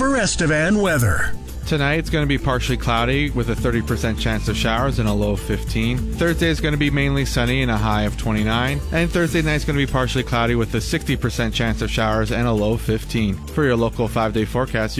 Trevor Estevan weather. Tonight it's going to be partially cloudy with a 30% chance of showers and a low of 15. Thursday is going to be mainly sunny and a high of 29. And Thursday night is going to be partially cloudy with a 60% chance of showers and a low of 15. For your local 5-day forecast,